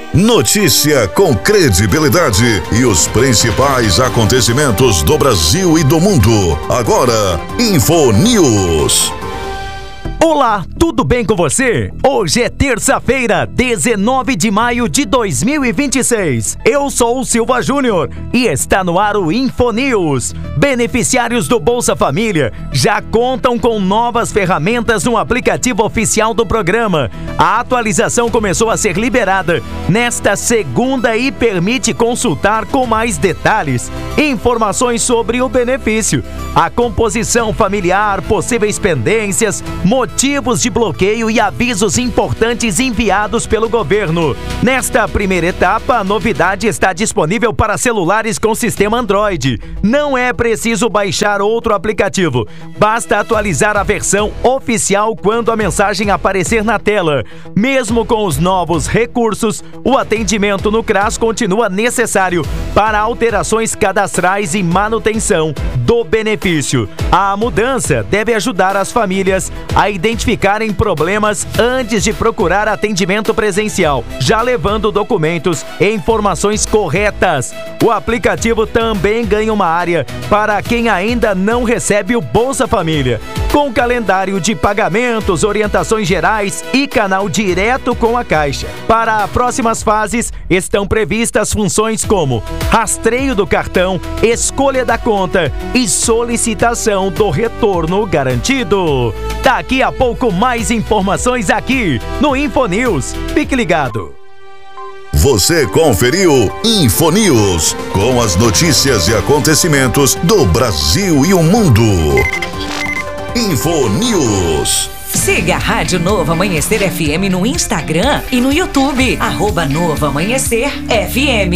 Notícia com credibilidade e os principais acontecimentos do Brasil e do mundo. Agora, Infonews. Olá, tudo bem com você? Hoje é terça-feira, 19 de maio de 2026. Eu sou o Silva Júnior e está no ar o Infonews. Beneficiários do Bolsa Família já contam com novas ferramentas no aplicativo oficial do programa. A atualização começou a ser liberada nesta segunda e permite consultar com mais detalhes informações sobre o benefício, a composição familiar, possíveis pendências, motivos de bloqueio e avisos importantes enviados pelo governo. Nesta primeira etapa, a novidade está disponível para celulares com sistema Android. Não é preciso baixar outro aplicativo. Basta atualizar a versão oficial quando a mensagem aparecer na tela. Mesmo com os novos recursos, o atendimento no CRAS continua necessário para alterações cadastrais e manutenção do benefício. A mudança deve ajudar as famílias a identificarem problemas antes de procurar atendimento presencial, já levando documentos e informações corretas. O aplicativo também ganha uma área para quem ainda não recebe o Bolsa Família, com calendário de pagamentos, orientações gerais e canal direto com a Caixa. Para próximas fases, estão previstas funções como rastreio do cartão, escolha da conta e solicitação do retorno garantido. Daqui a pouco mais informações aqui no Infonews. Fique ligado. Você conferiu Infonews, com as notícias e acontecimentos do Brasil e o mundo. Infonews. Siga a Rádio Novo Amanhecer FM no Instagram e no YouTube, @Novo Amanhecer FM.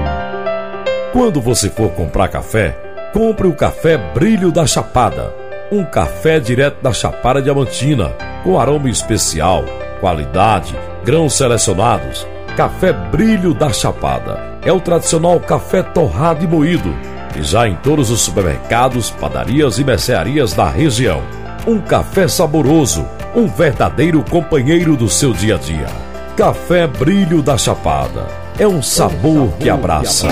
Quando você for comprar café, compre o café Brilho da Chapada. Um café direto da Chapada Diamantina, com aroma especial, qualidade, grãos selecionados. Café Brilho da Chapada é o tradicional café torrado e moído, e já em todos os supermercados, padarias e mercearias da região. Um café saboroso, um verdadeiro companheiro do seu dia a dia. Café Brilho da Chapada é um sabor que abraça.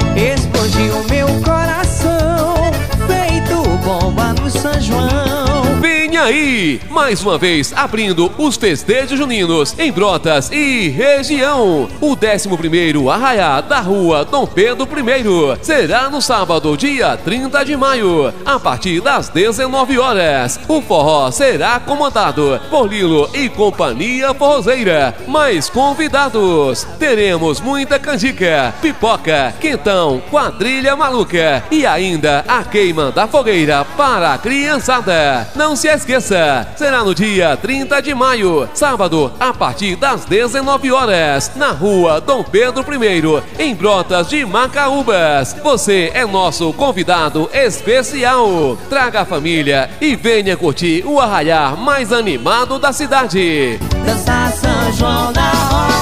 Explodiu meu coração, feito bomba no São João. Vem aí, mais uma vez abrindo os festejos juninos em Brotas e região. O 11º Arraiá da Rua Dom Pedro I será no sábado, dia 30 de maio, a partir das 19 horas. O forró será comandado por Lilo e Companhia Forrozeira. Mais convidados, teremos muita canjica, pipoca, quentão, quadrilha maluca e ainda a queima da fogueira para a criançada. Não se esqueça, será no dia 30 de maio, sábado, a partir das 19 horas, na Rua Dom Pedro I, em Brotas de Macaúbas. Você é nosso convidado especial. Traga a família e venha curtir o arraiá mais animado da cidade. Dança São João da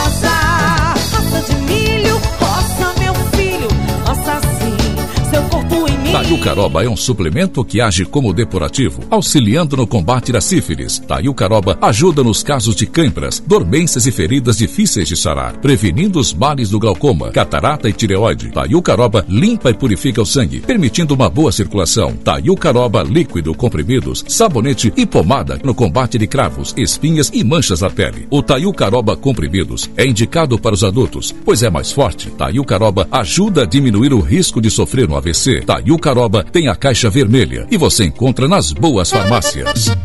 roça, roça de milho, roça meu filho, roça assim, seu corpo em mim. Taiucaroba é um suplemento que age como depurativo, auxiliando no combate da sífilis. Taiucaroba ajuda nos casos de cãibras, dormências e feridas difíceis de sarar, prevenindo os males do glaucoma, catarata e tireoide. Taiucaroba limpa e purifica o sangue, permitindo uma boa circulação. Taiucaroba líquido, comprimidos, sabonete e pomada no combate de cravos, espinhas e manchas na pele. O Taiucaroba comprimidos é indicado para os adultos, pois é mais forte. Taiucaroba ajuda a diminuir o risco de sofrer um AVC. Taiucaroba tem a caixa vermelha e você encontra nas boas farmácias.